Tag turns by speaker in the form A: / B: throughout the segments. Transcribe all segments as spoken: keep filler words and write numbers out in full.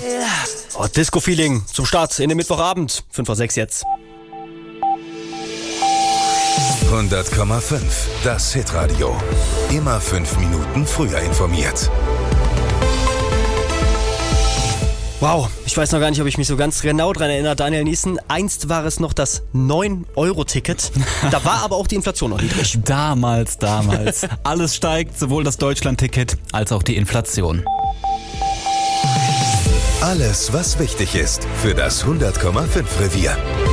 A: Oh, Disco-Feeling zum Start in den Mittwochabend. fünf vor sechs jetzt.
B: hundert Komma fünf, das Hitradio. Immer fünf Minuten früher informiert.
A: Wow, ich weiß noch gar nicht, ob ich mich so ganz genau dran erinnere, Daniel Niesen. Einst war es noch das neun Euro Ticket. Da war aber auch die Inflation noch niedrig.
C: Damals, damals. Alles steigt, sowohl das Deutschland-Ticket als auch die Inflation.
B: Alles, was wichtig ist für das hundert Komma fünf Revier.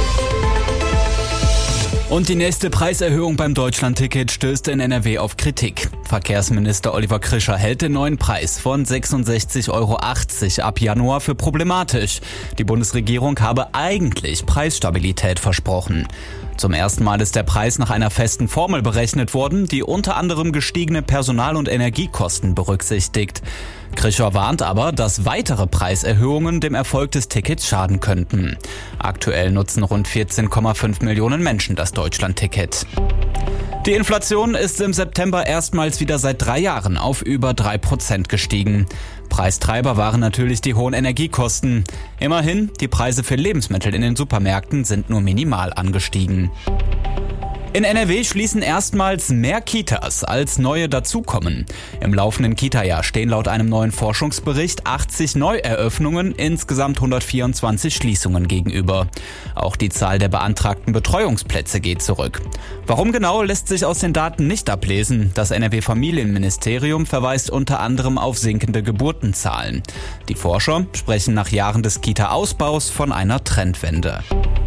C: Und die nächste Preiserhöhung beim Deutschland-Ticket stößt in N R W auf Kritik. Verkehrsminister Oliver Krischer hält den neuen Preis von sechsundsechzig Euro achtzig ab Januar für problematisch. Die Bundesregierung habe eigentlich Preisstabilität versprochen. Zum ersten Mal ist der Preis nach einer festen Formel berechnet worden, die unter anderem gestiegene Personal- und Energiekosten berücksichtigt. Krischer warnt aber, dass weitere Preiserhöhungen dem Erfolg des Tickets schaden könnten. Aktuell nutzen rund vierzehn Komma fünf Millionen Menschen das Deutschland-Ticket. Die Inflation ist im September erstmals wieder seit drei Jahren auf über drei Prozent gestiegen. Preistreiber waren natürlich die hohen Energiekosten. Immerhin, die Preise für Lebensmittel in den Supermärkten sind nur minimal angestiegen. In N R W schließen erstmals mehr Kitas, als neue dazukommen. Im laufenden Kita-Jahr stehen laut einem neuen Forschungsbericht achtzig Neueröffnungen, insgesamt hundertvierundzwanzig Schließungen gegenüber. Auch die Zahl der beantragten Betreuungsplätze geht zurück. Warum genau, lässt sich aus den Daten nicht ablesen. Das N R W-Familienministerium verweist unter anderem auf sinkende Geburtenzahlen. Die Forscher sprechen nach Jahren des Kita-Ausbaus von einer Trendwende.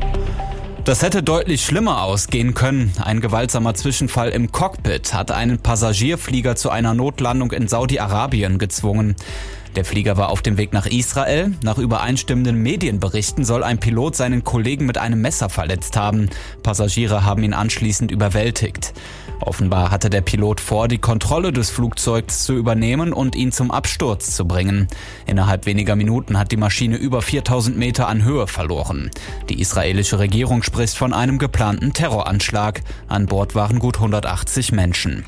C: Das hätte deutlich schlimmer ausgehen können. Ein gewaltsamer Zwischenfall im Cockpit hat einen Passagierflieger zu einer Notlandung in Saudi-Arabien gezwungen. Der Flieger war auf dem Weg nach Israel. Nach übereinstimmenden Medienberichten soll ein Pilot seinen Kollegen mit einem Messer verletzt haben. Passagiere haben ihn anschließend überwältigt. Offenbar hatte der Pilot vor, die Kontrolle des Flugzeugs zu übernehmen und ihn zum Absturz zu bringen. Innerhalb weniger Minuten hat die Maschine über viertausend Meter an Höhe verloren. Die israelische Regierung spricht von einem geplanten Terroranschlag. An Bord waren gut hundertachtzig Menschen.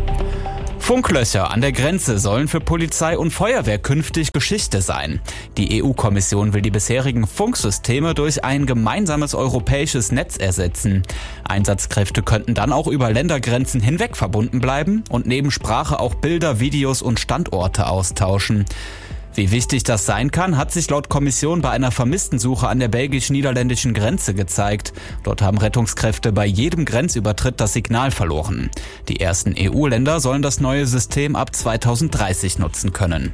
C: Funklöcher an der Grenze sollen für Polizei und Feuerwehr künftig Geschichte sein. Die E U-Kommission will die bisherigen Funksysteme durch ein gemeinsames europäisches Netz ersetzen. Einsatzkräfte könnten dann auch über Ländergrenzen hinweg verbunden bleiben und neben Sprache auch Bilder, Videos und Standorte austauschen. Wie wichtig das sein kann, hat sich laut Kommission bei einer Vermisstensuche an der belgisch-niederländischen Grenze gezeigt. Dort haben Rettungskräfte bei jedem Grenzübertritt das Signal verloren. Die ersten E U-Länder sollen das neue System ab zweitausenddreißig nutzen können.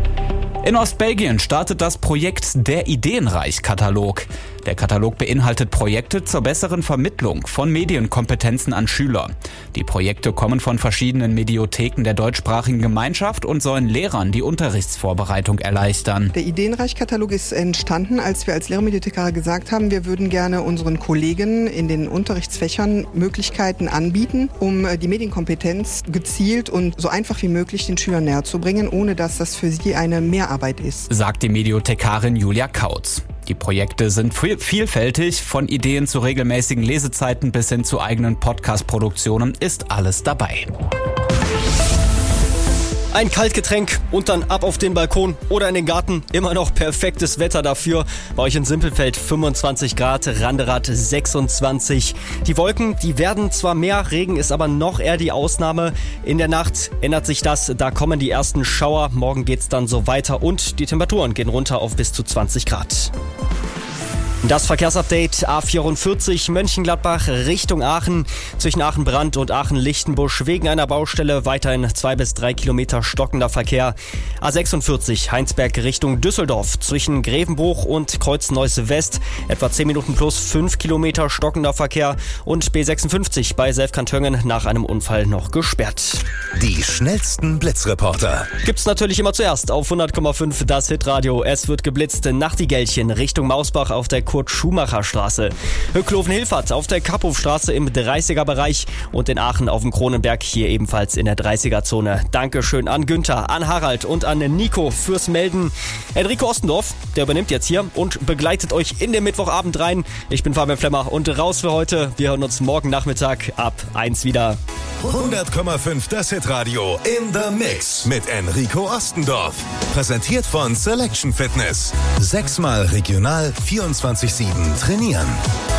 C: In Ostbelgien startet das Projekt Der Ideenreich-Katalog. Der Katalog beinhaltet Projekte zur besseren Vermittlung von Medienkompetenzen an Schüler. Die Projekte kommen von verschiedenen Mediotheken der deutschsprachigen Gemeinschaft und sollen Lehrern die Unterrichtsvorbereitung erleichtern.
D: Der Ideenreich-Katalog ist entstanden, als wir als Lehrermediathekare gesagt haben, wir würden gerne unseren Kollegen in den Unterrichtsfächern Möglichkeiten anbieten, um die Medienkompetenz gezielt und so einfach wie möglich den Schülern näher zu bringen, ohne dass das für sie eine Mehrarbeit ist,
C: sagt die Mediothekarin Julia Kautz. Die Projekte sind vielfältig, von Ideen zu regelmäßigen Lesezeiten bis hin zu eigenen Podcast-Produktionen ist alles dabei.
A: Ein Kaltgetränk und dann ab auf den Balkon oder in den Garten. Immer noch perfektes Wetter dafür. Bei euch in Simpelfeld fünfundzwanzig Grad, Randerath sechsundzwanzig. Die Wolken, die werden zwar mehr, Regen ist aber noch eher die Ausnahme. In der Nacht ändert sich das, da kommen die ersten Schauer. Morgen geht's dann so weiter und die Temperaturen gehen runter auf bis zu zwanzig Grad. Das Verkehrsupdate A vierundvierzig Mönchengladbach Richtung Aachen. Zwischen Aachen-Brandt und Aachen-Lichtenbusch wegen einer Baustelle weiterhin zwei bis drei Kilometer stockender Verkehr. A sechsundvierzig Heinsberg Richtung Düsseldorf. Zwischen Grevenbruch und Kreuz-Neuss West etwa zehn Minuten plus fünf Kilometer stockender Verkehr. Und B sechsundfünfzig bei Selfkantöngen nach einem Unfall noch gesperrt.
B: Die schnellsten Blitzreporter
A: Gibt's natürlich immer zuerst auf hundert Komma fünf das Hitradio. Es wird geblitzt. Nachtigellchen Richtung Mausbach auf der Kurt-Schumacher-Straße. Hückloven-Hilfert auf der Kapphofstraße im dreißiger-Bereich und in Aachen auf dem Kronenberg hier ebenfalls in der dreißiger-Zone. Dankeschön an Günther, an Harald und an Nico fürs Melden. Enrico Ostendorf, der übernimmt jetzt hier und begleitet euch in den Mittwochabend rein. Ich bin Fabian Flemmer und raus für heute. Wir hören uns morgen Nachmittag ab eins wieder.
B: hundert Komma fünf Das Hitradio in the Mix mit Enrico Ostendorf. Präsentiert von Selection Fitness. Sechsmal regional vierundzwanzig sieben trainieren.